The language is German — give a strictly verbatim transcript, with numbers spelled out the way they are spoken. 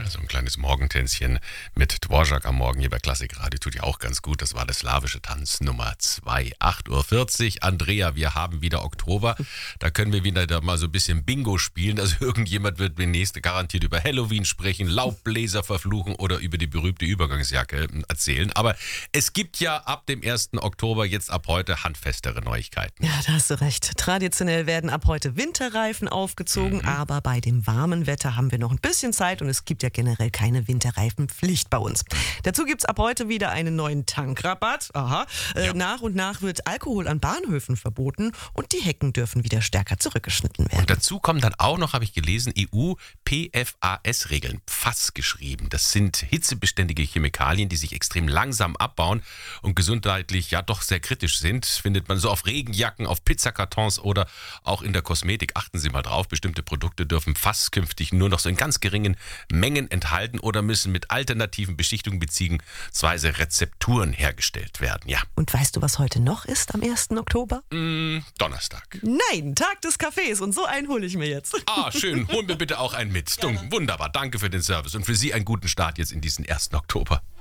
so ein kleines Morgentänzchen mit Dvorak am Morgen hier bei Klassikradio tut ja auch ganz gut. Das war der slawische Tanz Nummer zwei. acht Uhr vierzig. Andrea, wir haben wieder Oktober. Da können wir wieder da mal so ein bisschen Bingo spielen. Also irgendjemand wird demnächst garantiert über Halloween sprechen, Laubbläser verfluchen oder über die berühmte Übergangsjacke erzählen. Aber es gibt ja ab dem ersten Oktober jetzt ab heute handfestere Neuigkeiten. Ja, da hast du recht. Traditionell werden ab heute Winterreifen aufgezogen, mhm. aber bei dem warmen Wetter haben wir noch ein bisschen Zeit und es gibt ja generell keine Winterreifenpflicht bei uns. Dazu gibt es ab heute wieder einen neuen Tankrabatt. Aha. Äh, ja. Nach und nach wird Alkohol an Bahnhöfen verboten und die Hecken dürfen wieder stärker zurückgeschnitten werden. Und dazu kommen dann auch noch, habe ich gelesen, E U-P F A S-Regeln, P F A S geschrieben. Das sind hitzebeständige Chemikalien, die sich extrem langsam abbauen und gesundheitlich ja doch sehr kritisch sind. Findet man so auf Regenjacken, auf Pizzakartons oder auch in der Kosmetik. Achten Sie mal drauf, bestimmte Produkte dürfen P F A S künftig nur noch so in ganz geringen Mengen enthalten oder müssen mit alternativen Beschichtungen bzw. Rezepturen hergestellt werden. Ja. Und weißt du, was heute noch ist am ersten Oktober? Mm, Donnerstag. Nein, Tag des Kaffees und so einen hole ich mir jetzt. Ah, schön. Hol mir bitte auch einen mit. Ja. Wunderbar, danke für den Service und für Sie einen guten Start jetzt in diesen ersten Oktober.